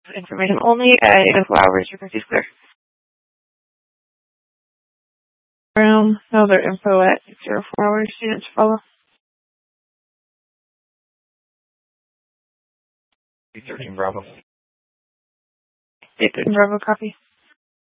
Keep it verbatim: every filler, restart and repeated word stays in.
information only. At eight oh four hours, frequency is clear. Room, no other info at zero four hours. Students follow. eight thirteen Bravo. eight thirteen Bravo, copy.